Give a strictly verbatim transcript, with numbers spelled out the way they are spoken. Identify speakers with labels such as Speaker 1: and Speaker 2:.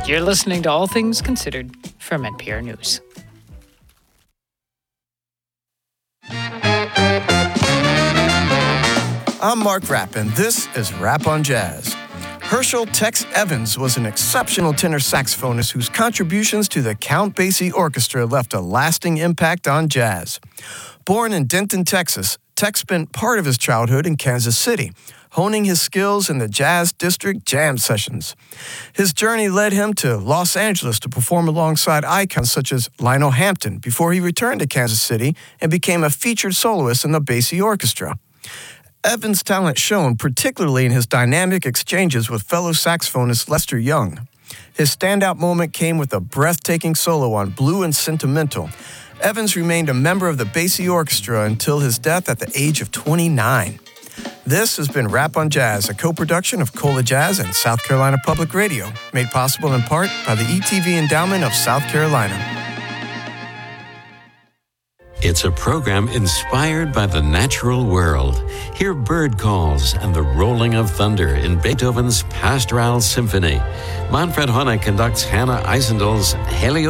Speaker 1: You're listening to All Things Considered from N P R News.
Speaker 2: I'm Mark Rapp, and this is Rap on Jazz. Herschel Tex Evans was an exceptional tenor saxophonist whose contributions to the Count Basie Orchestra left a lasting impact on jazz. Born in Denton, Texas, Tex spent part of his childhood in Kansas City, honing his skills in the Jazz District jam sessions. His journey led him to Los Angeles to perform alongside icons such as Lionel Hampton before he returned to Kansas City and became a featured soloist in the Basie Orchestra. Evans' talent shone particularly in his dynamic exchanges with fellow saxophonist Lester Young. His standout moment came with a breathtaking solo on Blue and Sentimental. Evans remained a member of the Basie Orchestra until his death at the age of twenty-nine. This has been Rap on Jazz, a co-production of Cola Jazz and South Carolina Public Radio, made possible in part by the E T V Endowment of South Carolina.
Speaker 3: It's a program inspired by the natural world. Hear bird calls and the rolling of thunder in Beethoven's Pastoral Symphony. Manfred Hohne conducts Hannah Eisendel's Helio